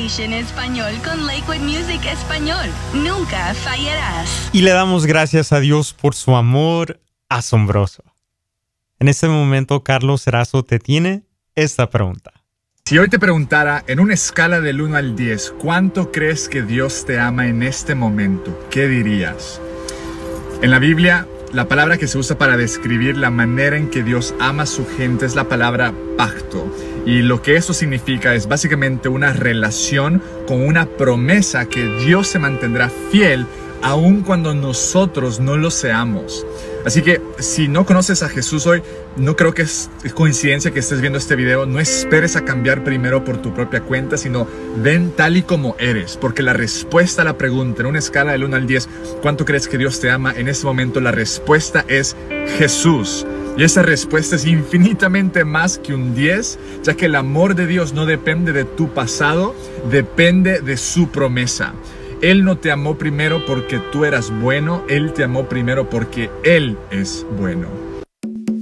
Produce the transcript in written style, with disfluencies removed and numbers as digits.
Station Español con Lakewood Music Español. Nunca fallarás. Y le damos gracias a Dios por su amor asombroso. En este momento, Carlos Erazo te tiene esta pregunta. Si hoy te preguntara, en una escala del 1 al 10, ¿cuánto crees que Dios te ama en este momento? ¿Qué dirías? En la Biblia, la palabra que se usa para describir la manera en que Dios ama a su gente es la palabra pacto. Y lo que eso significa es básicamente una relación con una promesa que Dios se mantendrá fiel aun cuando nosotros no lo seamos. Así que si no conoces a Jesús hoy, no creo que es coincidencia que estés viendo este video. No esperes a cambiar primero por tu propia cuenta, sino ven tal y como eres. Porque la respuesta a la pregunta, en una escala del 1 al 10, ¿cuánto crees que Dios te ama? En este momento la respuesta es Jesús. Y esa respuesta es infinitamente más que un 10, ya que el amor de Dios no depende de tu pasado, depende de su promesa. Él no te amó primero porque tú eras bueno, Él te amó primero porque Él es bueno.